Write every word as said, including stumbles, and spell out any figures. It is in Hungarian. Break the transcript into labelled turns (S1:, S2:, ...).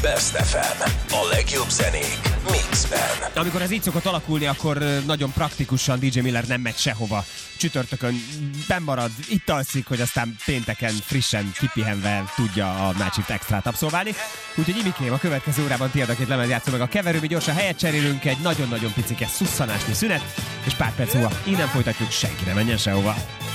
S1: Best ef em. A legjobb zenék mixben.
S2: Amikor ez így szokott alakulni, akkor nagyon praktikusan dé dzsé Miller nem megy sehova. Csütörtökön benn marad, itt alszik, hogy aztán pénteken frissen, kipihenve tudja a Night Shift Extrát abszolválni. Úgyhogy Imikém, a következő órában tiéd a két lemez játszol meg a keverő, mi gyorsan helyet cserélünk, egy nagyon-nagyon picike szusszanásnyi szünet, és pár perc múlva innen folytatjuk, senki ne menjen sehova.